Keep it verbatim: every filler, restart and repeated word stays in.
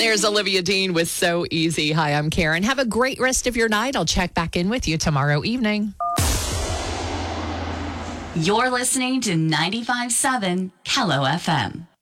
There's Olivia Dean with So Easy. Hi, I'm Karen. Have a great rest of your night. I'll check back in with you tomorrow evening. You're listening to ninety-five point seven Kello F M.